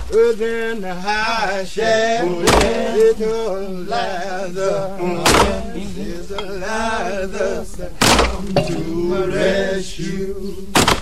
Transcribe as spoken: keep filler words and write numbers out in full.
Within the high shaft, little lather, is a lather come to rescue.